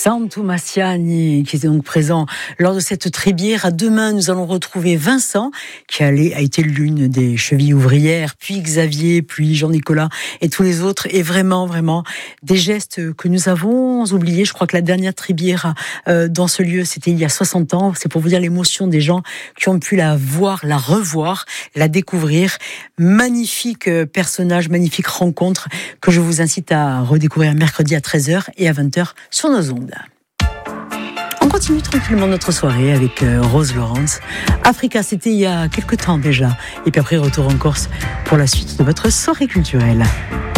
Santu Massiani, qui était donc présent lors de cette trébière. Demain, nous allons retrouver Vincent, qui a été l'une des chevilles ouvrières, puis Xavier, puis Jean-Nicolas et tous les autres. Et vraiment, des gestes que nous avons oubliés. Je crois que la dernière trébière dans ce lieu, c'était il y a 60 ans. C'est pour vous dire l'émotion des gens qui ont pu la voir, la revoir, la découvrir. Magnifique personnage, magnifique rencontre que je vous incite à redécouvrir mercredi à 13h et à 20h sur nos ondes. On continue tranquillement notre soirée avec Rose Laurence. Africa, c'était il y a quelques temps déjà. Et puis après, retour en Corse pour la suite de votre soirée culturelle.